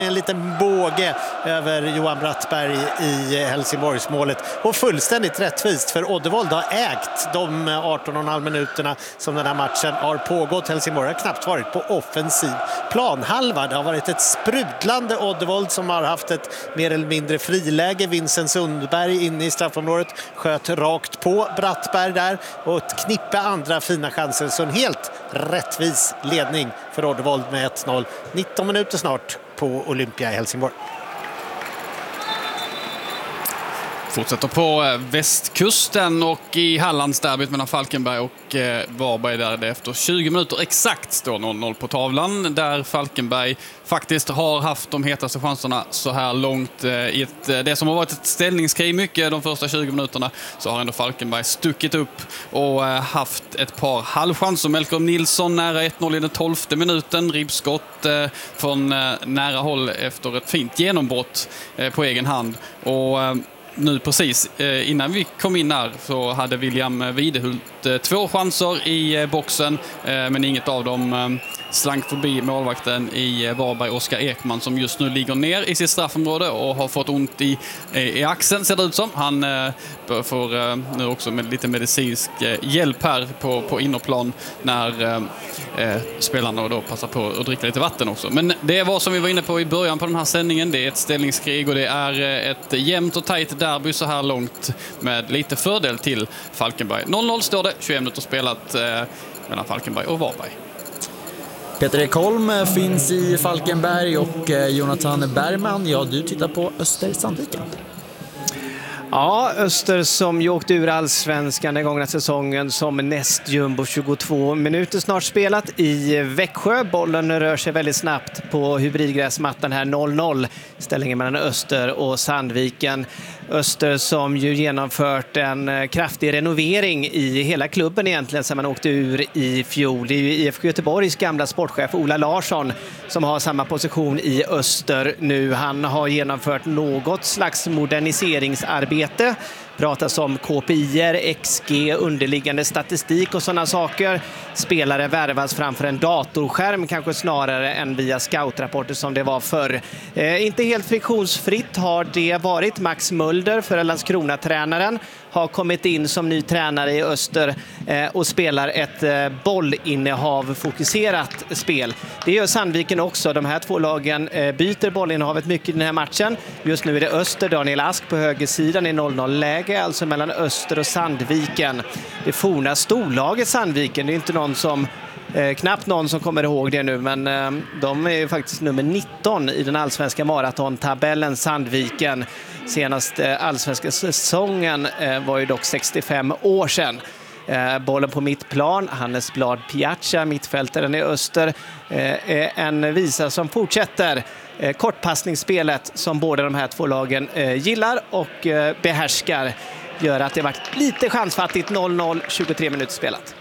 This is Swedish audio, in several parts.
En liten båge över Johan Brattberg i Helsingborgsmålet och fullständigt rättvist för Oddevold har ägt de 18,5 minuterna som den här matchen har pågått. Helsingborg har knappt varit på offensiv planhalva. Det har varit ett sprudlande Oddevold som har haft ett mer eller mindre friläge. Vincent Sundberg inne i straffområdet sköt rakt på Brattberg där och ett knippe andra fina chanser. Så en helt rättvis ledning för Oddevold med 1-0. 19 minuter snart på Olympia i Helsingborg. Fortsätter på västkusten och i Hallandsderbyt mellan Falkenberg och Varberg där det efter 20 minuter exakt står 0-0 på tavlan där Falkenberg faktiskt har haft de hetaste chanserna så här långt i det som har varit ett ställningskrig mycket de första 20 minuterna så har ändå Falkenberg stuckit upp och haft ett par halvchanser. Melker Nilsson nära 1-0 i den 12:e minuten, ribbskott från nära håll efter ett fint genombrott på egen hand och nu precis innan vi kom in här så hade William Videhult 2 chanser i boxen men inget av dem slank förbi målvakten i Varberg, Oskar Ekman, som just nu ligger ner i sitt straffområde och har fått ont i axeln ser det ut som. Han får nu också med lite medicinsk hjälp här på innerplan när spelarna då passar på att dricka lite vatten också. Men det var som vi var inne på i början på den här sändningen, det är ett ställningskrig och det är ett jämnt och tajt derby så här långt med lite fördel till Falkenberg. 0-0 står det, 21 minuter spelat mellan Falkenberg och Varberg. Peter Ekholm finns i Falkenberg och Jonathan Bergman, ja du tittar på Öster-Sandviken. Ja, Öster som ju åkte ur allsvenskan den gångna säsongen som näst jumbo, 22 minuter snart spelat i Växjö. Bollen rör sig väldigt snabbt på hybridgräsmattan här, 0-0. Ställningen mellan Öster och Sandviken. Öster som ju genomfört en kraftig renovering i hela klubben egentligen sedan man åkte ur i fjol. Det är ju IFK Göteborgs gamla sportchef Ola Larsson som har samma position i Öster nu. Han har genomfört något slags moderniseringsarbete. Pratas om KPI:er, XG, underliggande statistik och sådana saker. Spelare värvas framför en datorskärm kanske snarare än via scoutrapporter som det var förr. Inte helt friktionsfritt har det varit. Max Mulder, för Landskrona-tränaren, har kommit in som ny tränare i Öster och spelar ett bollinnehav-fokuserat spel. Det gör Sandviken också. De här två lagen byter bollinnehavet mycket i den här matchen. Just nu är det Öster, Daniel Ask på högersidan i 0-0-läge, alltså mellan Öster och Sandviken. Det forna storlaget Sandviken, det är inte någon som knappt någon som kommer ihåg det nu, men de är faktiskt nummer 19 i den allsvenska maratontabellen, Sandviken. Senaste allsvenska säsongen var ju dock 65 år sedan. Bollen på mittplan, Hannes Blad Piazza, mittfältaren i Öster, en visa som fortsätter kortpassningsspelet som båda de här två lagen gillar och behärskar, gör att det varit lite chansfattigt. 0-0, 23 minuter spelat.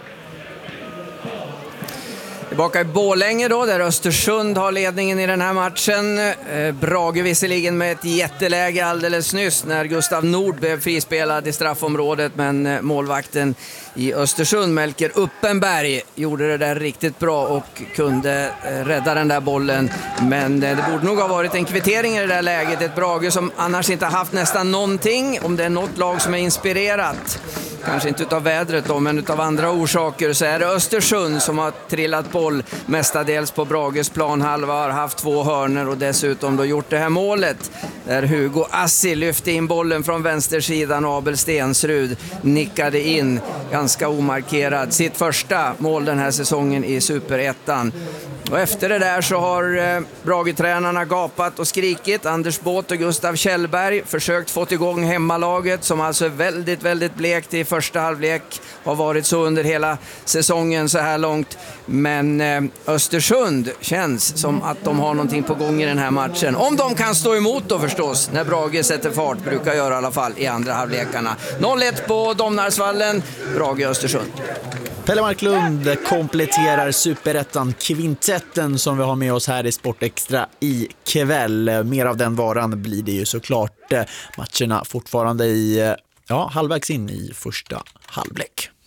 Tillbaka i Borlänge då, där Östersund har ledningen i den här matchen. Brage visserligen med ett jätteläge alldeles nyss när Gustav Nord blev frispelad i straffområdet, men målvakten i Östersund, Melker Uppenberg, gjorde det där riktigt bra och kunde rädda den där bollen. Men det borde nog ha varit en kvittering i det där läget. Ett Brage som annars inte haft nästan någonting, om det är något lag som är inspirerat. Kanske inte utav vädret då, men utav andra orsaker, så är det Östersund som har trillat boll mestadels på Brages planhalva, har haft 2 hörner och dessutom då gjort det här målet där Hugo Assi lyfte in bollen från vänstersidan och Abel Stensrud nickade in ganska omarkerad sitt första mål den här säsongen i Superettan. Och efter det där så har Brage-tränarna gapat och skrikit. Anders Båt och Gustav Kjellberg försökt få igång hemmalaget som alltså är väldigt, väldigt blekt i första halvlek. Har varit så under hela säsongen så här långt. Men Östersund känns som att de har någonting på gång i den här matchen. Om de kan stå emot då förstås, när Brage sätter fart, brukar göra i alla fall i andra halvlekarna. 0-1 på Domnarsvallen, Brage-Östersund. Pelle Marklund kompletterar Superettan-kvintetten som vi har med oss här i Sportextra i kväll. Mer av den varan blir det ju såklart. Matcherna fortfarande halvvägs in i första halvlek.